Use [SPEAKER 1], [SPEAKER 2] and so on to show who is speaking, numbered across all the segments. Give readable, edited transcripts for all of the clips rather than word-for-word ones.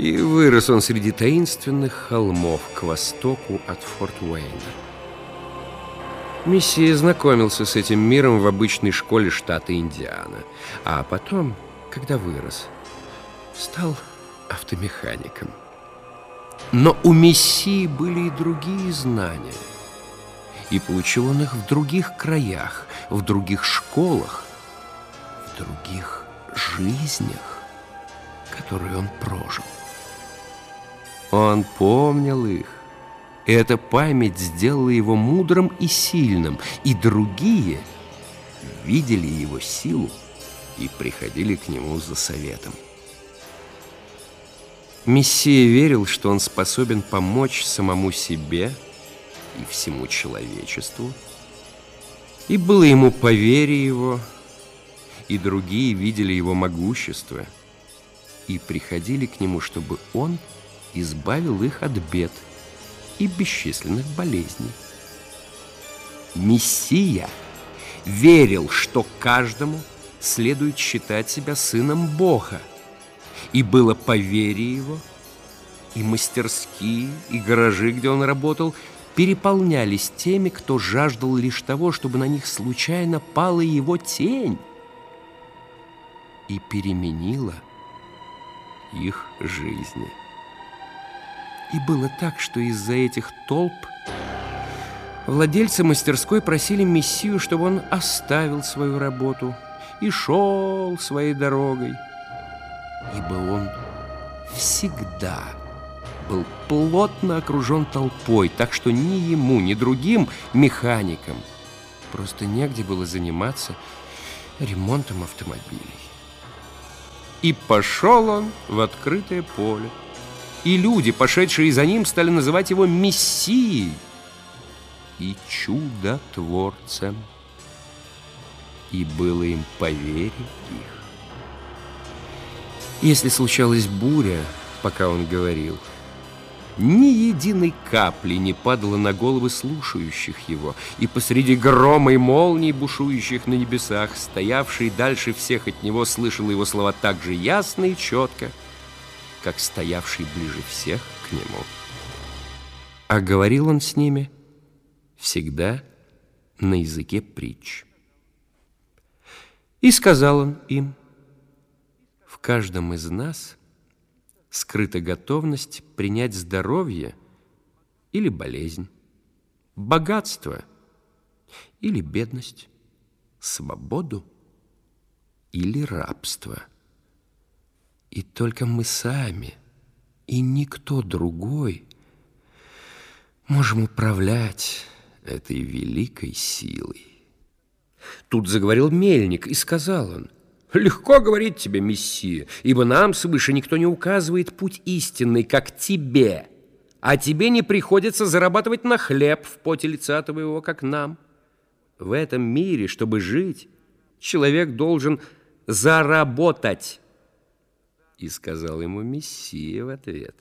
[SPEAKER 1] И вырос он среди таинственных холмов к востоку от Форт Уэйна. Мессия знакомился с этим миром в обычной школе штата Индиана, а потом, когда вырос, стал автомехаником. Но у Мессии были и другие знания, и получил он их в других краях, в других школах, в других жизнях, которые он прожил. Он помнил их, и эта память сделала его мудрым и сильным, и другие видели его силу и приходили к нему за советом. Мессия верил, что он способен помочь самому себе и всему человечеству, и было ему по вере его, и другие видели его могущество и приходили к нему, чтобы он избавил их от бед и бесчисленных болезней. Мессия верил, что каждому следует считать себя сыном Бога, и было по вере его, и мастерские, и гаражи, где он работал, переполнялись теми, кто жаждал лишь того, чтобы на них случайно пала его тень и переменила их жизни. И было так, что из-за этих толп владельцы мастерской просили Мессию, чтобы он оставил свою работу и шел своей дорогой, ибо он всегда был плотно окружен толпой, так что ни ему, ни другим механикам просто негде было заниматься ремонтом автомобилей. И пошел он в открытое поле, и люди, пошедшие за ним, стали называть его Мессией и чудотворцем. И было им по вере их. Если случалась буря, пока он говорил, ни единой капли не падало на головы слушающих его, и посреди грома и молний, бушующих на небесах, стоявший дальше всех от него слышал его слова так же ясно и четко, как стоявший ближе всех к нему. А говорил он с ними всегда на языке притч. И сказал он им: в каждом из нас скрыта готовность принять здоровье или болезнь, богатство или бедность, свободу или рабство. И только мы сами и никто другой можем управлять этой великой силой. Тут заговорил мельник, и сказал он: легко говорить тебе, Мессия, ибо нам свыше никто не указывает путь истинный, как тебе, а тебе не приходится зарабатывать на хлеб в поте лица твоего, как нам. В этом мире, чтобы жить, человек должен заработать. И сказал ему Мессия в ответ: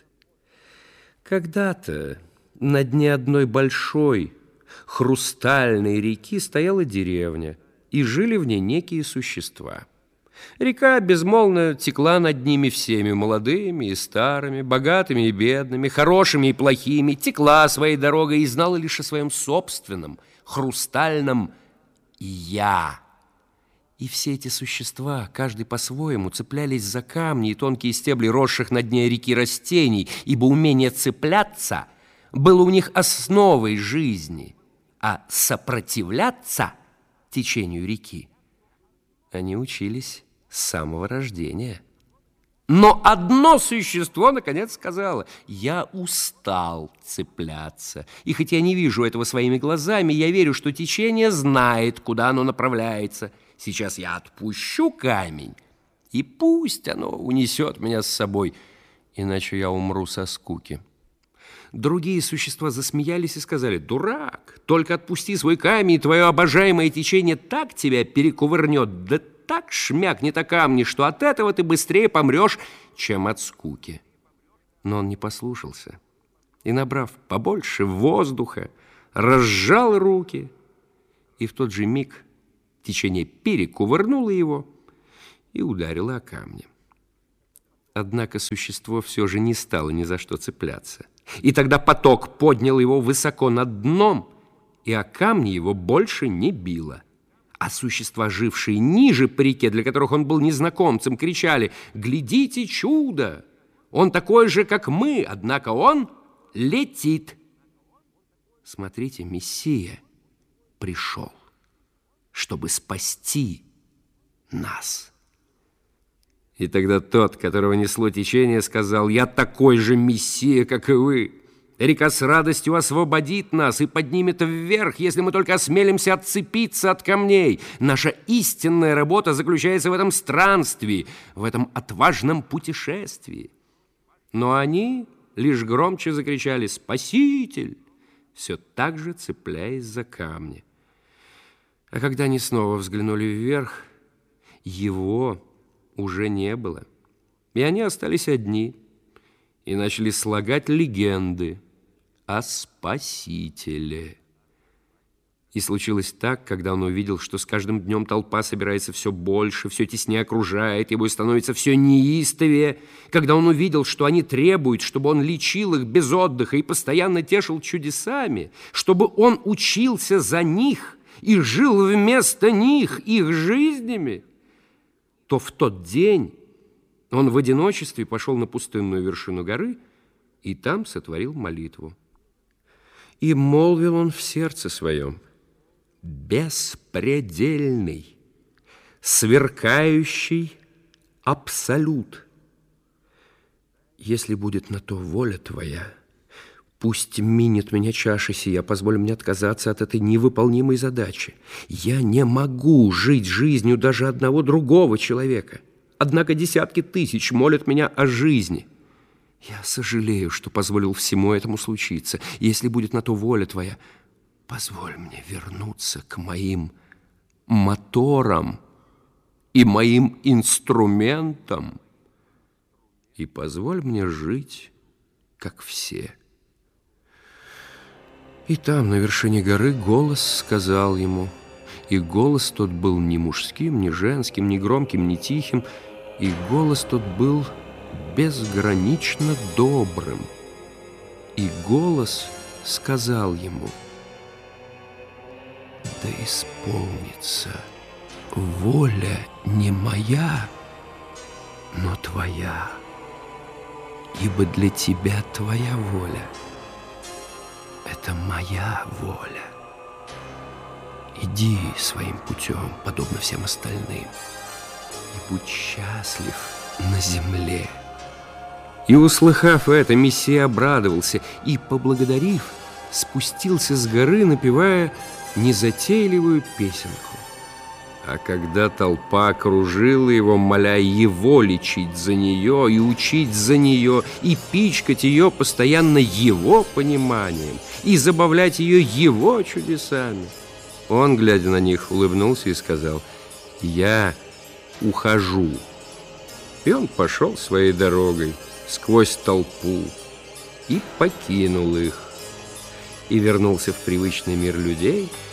[SPEAKER 1] когда-то на дне одной большой хрустальной реки стояла деревня, и жили в ней некие существа. Река безмолвно текла над ними всеми, молодыми и старыми, богатыми и бедными, хорошими и плохими, текла своей дорогой и знала лишь о своем собственном, хрустальном «я». И все эти существа, каждый по-своему, цеплялись за камни и тонкие стебли росших на дне реки растений, ибо умение цепляться было у них основой жизни, а сопротивляться течению реки они учились с самого рождения. Но одно существо, наконец, сказало: я устал цепляться. И хоть я не вижу этого своими глазами, я верю, что течение знает, куда оно направляется. Сейчас я отпущу камень, и пусть оно унесет меня с собой, иначе я умру со скуки. Другие существа засмеялись и сказали: дурак, только отпусти свой камень, и твое обожаемое течение так тебя перекувырнет, да так шмякнет о камни, что от этого ты быстрее помрешь, чем от скуки. Но он не послушался и, набрав побольше воздуха, разжал руки, и в тот же миг течение перекувырнуло его и ударило о камни. Однако существо все же не стало ни за что цепляться. И тогда поток поднял его высоко над дном, и о камни его больше не било. А существа, жившие ниже по реке, для которых он был незнакомцем, кричали: «Глядите, чудо! Он такой же, как мы, однако он летит!» Смотрите, Мессия пришел, чтобы спасти нас. И тогда тот, которого несло течение, сказал: «Я такой же Мессия, как и вы. Река с радостью освободит нас и поднимет вверх, если мы только осмелимся отцепиться от камней. Наша истинная работа заключается в этом странстве, в этом отважном путешествии». Но они лишь громче закричали: «Спаситель!», все так же цепляясь за камни. А когда они снова взглянули вверх, его уже не было, и они остались одни и начали слагать легенды о Спасителе. И случилось так, когда он увидел, что с каждым днем толпа собирается все больше, все теснее окружает его и становится все неистовее, когда он увидел, что они требуют, чтобы он лечил их без отдыха и постоянно тешил чудесами, чтобы он учился за них и жил вместо них их жизнями, то в тот день он в одиночестве пошел на пустынную вершину горы и там сотворил молитву. И молвил он в сердце своем: «Беспредельный, сверкающий абсолют, если будет на то воля Твоя, пусть минет меня чаша сия, позволь мне отказаться от этой невыполнимой задачи. Я не могу жить жизнью даже одного другого человека, однако десятки тысяч молят меня о жизни. Я сожалею, что позволил всему этому случиться. Если будет на то воля Твоя, позволь мне вернуться к моим моторам и моим инструментам, и позволь мне жить, как все». И там, на вершине горы, голос сказал ему, и голос тот был ни мужским, ни женским, ни громким, ни тихим, и голос тот был безгранично добрым. И голос сказал ему: «Да исполнится воля не моя, но Твоя, ибо для Тебя Твоя воля — это моя воля. Иди своим путем, подобно всем остальным, и будь счастлив на земле». И, услыхав это, Мессия обрадовался и, поблагодарив, спустился с горы, напевая незатейливую песенку. А когда толпа окружила его, моля его лечить за нее и учить за нее, и пичкать ее постоянно его пониманием, и забавлять ее его чудесами, он, глядя на них, улыбнулся и сказал: «Я ухожу». И он пошел своей дорогой сквозь толпу и покинул их, и вернулся в привычный мир людей,